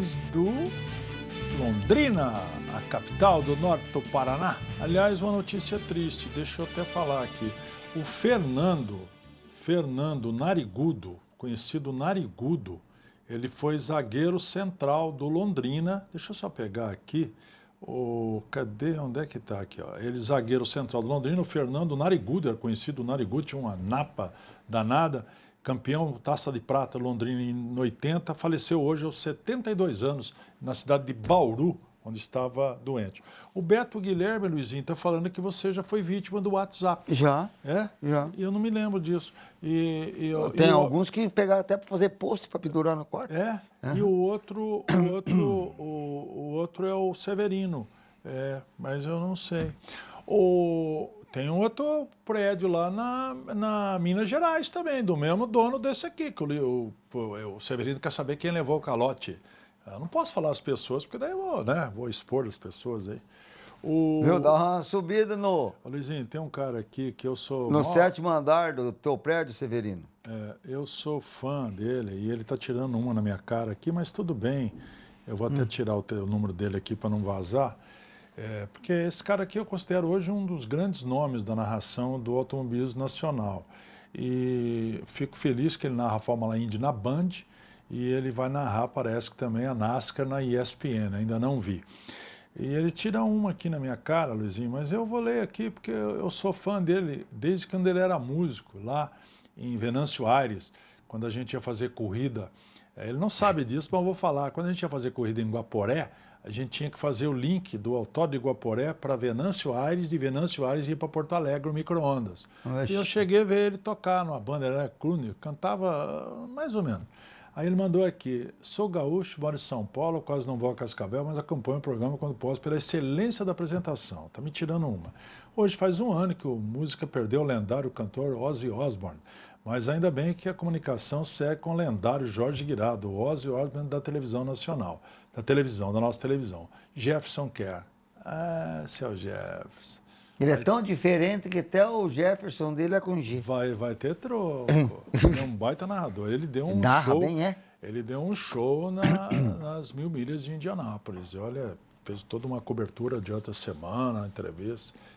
imagens do Londrina, a capital do norte do Paraná. Aliás, uma notícia triste, deixa eu até falar aqui. O Fernando Narigudo, conhecido Narigudo, ele foi zagueiro central do Londrina. Deixa eu só pegar aqui. Cadê? Onde é que está aqui? Ó? Ele, zagueiro central do Londrina, o Fernando Narigudo, era conhecido Narigudo, tinha uma napa danada, campeão Taça de Prata Londrina em 80, faleceu hoje aos 72 anos, na cidade de Bauru, onde estava doente. O Beto Guilherme, Luizinho, está falando que você já foi vítima do WhatsApp. Já. É? Já. Eu não me lembro disso. Tem alguns que pegaram até para fazer post para pendurar no quarto. É? E o outro é o Severino. É, mas eu não sei. Tem um outro prédio lá na Minas Gerais também, do mesmo dono desse aqui, que o Severino quer saber quem levou o calote. Eu não posso falar as pessoas, porque daí eu vou expor as pessoas aí. Viu, dá uma subida no... Ô, Luizinho, tem um cara aqui que eu sou... No 7º andar do teu prédio, Severino. Eu sou fã dele e ele está tirando uma na minha cara aqui, mas tudo bem. Eu vou até tirar o número dele aqui para não vazar. Porque esse cara aqui eu considero hoje um dos grandes nomes da narração do automobilismo nacional. E fico feliz que ele narra a Fórmula Indy na Band e ele vai narrar, parece que também, a NASCAR na ESPN, ainda não vi. E ele tira uma aqui na minha cara, Luizinho, mas eu vou ler aqui porque eu sou fã dele desde quando ele era músico, lá em Venâncio Aires, quando a gente ia fazer corrida. Ele não sabe disso, mas eu vou falar. Quando a gente ia fazer corrida em Guaporé, a gente tinha que fazer o link do Autódromo de Guaporé para Venâncio Aires, de Venâncio Aires ir para Porto Alegre, o micro-ondas. E eu cheguei a ver ele tocar numa banda, era Clune, cantava mais ou menos. Aí ele mandou aqui: sou gaúcho, moro em São Paulo, quase não vou a Cascavel, mas acompanho o programa quando posso pela excelência da apresentação. Está me tirando uma. Hoje faz um ano que o Música perdeu o lendário cantor Ozzy Osbourne, mas ainda bem que a comunicação segue com o lendário Jorge Guirado, o Ozzy Osbourne da televisão nacional, da nossa televisão. Jefferson Kerr. Ah, seu Jefferson. Ele é tão diferente que até o Jefferson dele é com G. Vai ter troco. Ele é um baita narrador. Ele deu um Narra show. bem, é? Ele deu um show nas 1000 milhas de Indianápolis. E olha, fez toda uma cobertura de outra semana, entrevista.